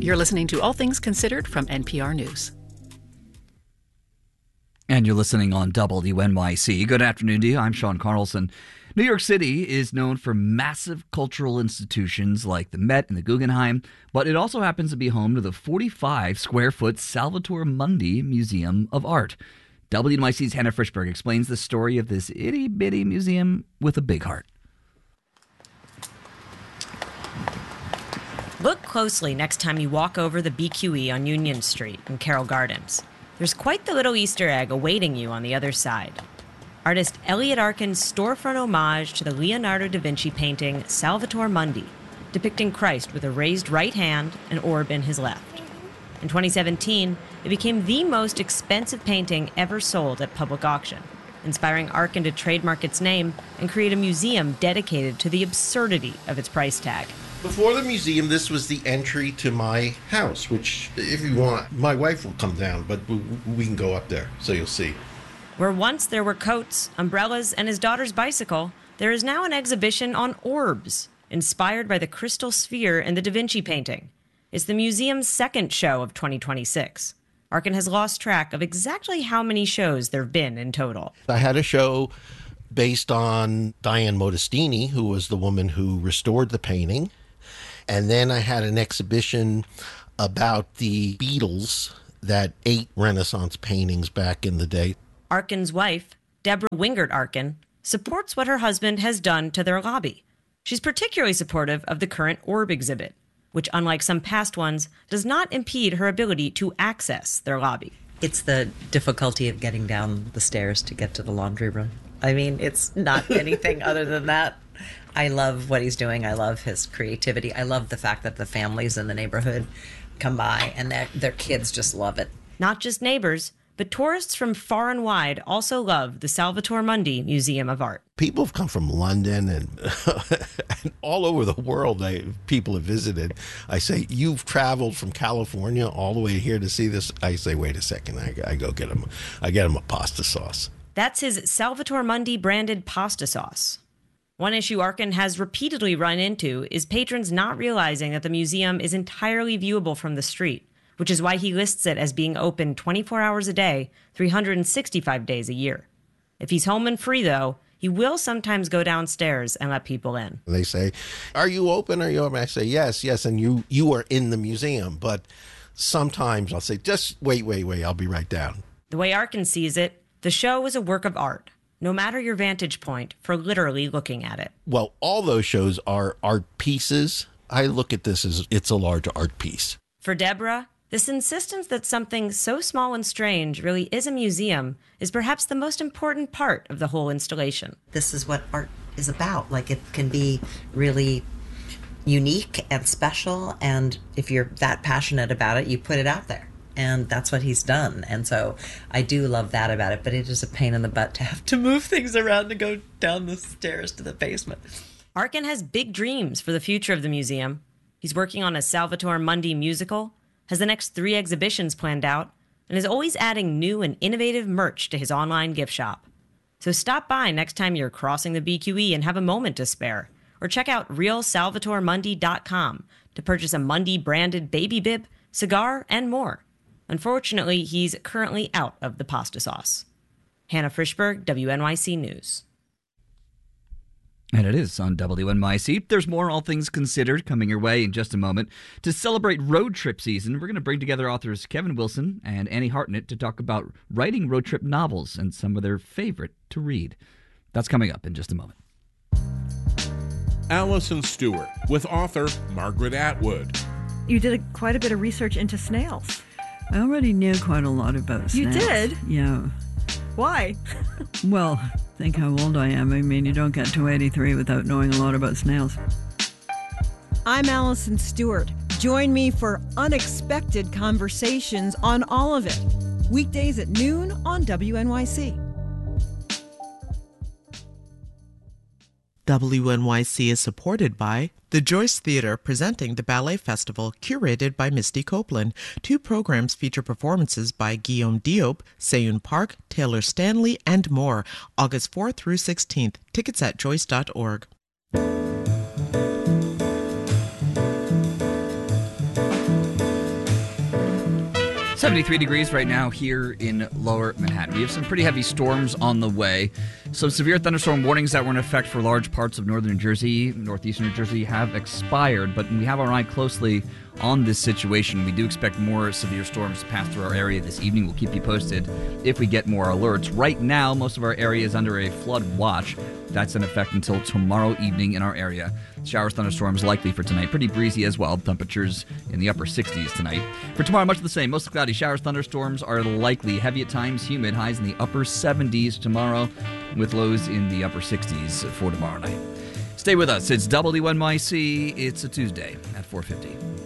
You're listening to All Things Considered from NPR News. And you're listening on WNYC. Good afternoon to you. I'm Sean Carlson. New York City is known for massive cultural institutions like the Met and the Guggenheim, but it also happens to be home to the 45-square-foot Salvatore Mundi Museum of Art. WNYC's Hannah Frischberg explains the story of this itty-bitty museum with a big heart. Look closely next time you walk over the BQE on Union Street in Carroll Gardens. There's quite the little Easter egg awaiting you on the other side. Artist Elliot Arkin's storefront homage to the Leonardo da Vinci painting Salvatore Mundi, depicting Christ with a raised right hand and orb in his left. In 2017, it became the most expensive painting ever sold at public auction, inspiring Arkin to trademark its name and create a museum dedicated to the absurdity of its price tag. Before the museum, this was the entry to my house, which, if you want, my wife will come down, but we can go up there, so you'll see. Where once there were coats, umbrellas, and his daughter's bicycle, there is now an exhibition on orbs, inspired by the crystal sphere in the Da Vinci painting. It's the museum's second show of 2026. Arkin has lost track of exactly how many shows there have been in total. I had a show based on Diane Modestini, who was the woman who restored the painting. And then I had an exhibition about the Beatles that ate Renaissance paintings back in the day. Arkin's wife, Deborah Wingert Arkin, supports what her husband has done to their lobby. She's particularly supportive of the current orb exhibit, which, unlike some past ones, does not impede her ability to access their lobby. It's the difficulty of getting down the stairs to get to the laundry room. I mean, it's not anything other than that. I love what he's doing. I love his creativity. I love the fact that the families in the neighborhood come by and their kids just love it. Not just neighbors, but tourists from far and wide also love the Salvatore Mundi Museum of Art. People have come from London and all over the world. People have visited. I say, you've traveled from California all the way here to see this? I say, wait a second. I go get him. I get him a pasta sauce. That's his Salvatore Mundi branded pasta sauce. One issue Arkin has repeatedly run into is patrons not realizing that the museum is entirely viewable from the street, which is why he lists it as being open 24 hours a day, 365 days a year. If he's home and free, though, he will sometimes go downstairs and let people in. They say, are you open? Are you open? I say, yes, and you are in the museum. But sometimes I'll say, just wait, I'll be right down. The way Arkin sees it, the show is a work of art, no matter your vantage point for literally looking at it. Well, all those shows are art pieces. I look at this as it's a large art piece. For Deborah, this insistence that something so small and strange really is a museum is perhaps the most important part of the whole installation. This is what art is about. Like, it can be really unique and special, and if you're that passionate about it, you put it out there. And that's what he's done. And so I do love that about it, but it is a pain in the butt to have to move things around to go down the stairs to the basement. Arkin has big dreams for the future of the museum. He's working on a Salvatore Mundi musical, has the next 3 exhibitions planned out, and is always adding new and innovative merch to his online gift shop. So stop by next time you're crossing the BQE and have a moment to spare, or check out realsalvatoremundi.com to purchase a Mundi-branded baby bib, cigar, and more. Unfortunately, he's currently out of the pasta sauce. Hannah Frischberg, WNYC News. And it is on WNYC. There's more All Things Considered coming your way in just a moment. To celebrate road trip season, we're going to bring together authors Kevin Wilson and Annie Hartnett to talk about writing road trip novels and some of their favorite to read. That's coming up in just a moment. Allison Stewart with author Margaret Atwood. You did quite a bit of research into snails. I already knew quite a lot about snails. You did? Yeah. Why? Well, think how old I am. I mean, you don't get to 83 without knowing a lot about snails. I'm Allison Stewart. Join me for unexpected conversations on all of it. Weekdays at noon on WNYC. WNYC is supported by the Joyce Theatre, presenting the Ballet Festival, curated by Misty Copeland. 2 programs feature performances by Guillaume Diop, Seyoon Park, Taylor Stanley, and more. August 4th through 16th. Tickets at joyce.org. 73 degrees right now here in Lower Manhattan. We have some pretty heavy storms on the way. Some severe thunderstorm warnings that were in effect for large parts of northern New Jersey, northeastern New Jersey have expired, but we have our eye closely on this situation. We do expect more severe storms to pass through our area this evening. We'll keep you posted if we get more alerts. Right now, most of our area is under a flood watch. That's in effect until tomorrow evening in our area. Showers, thunderstorms likely for tonight. Pretty breezy as well. Temperatures in the upper 60s tonight. For tomorrow, much the same. Mostly cloudy. Showers, thunderstorms are likely. Heavy at times, humid. Highs in the upper 70s tomorrow, with lows in the upper 60s for tomorrow night. Stay with us. It's WNYC. It's a Tuesday at 4:50.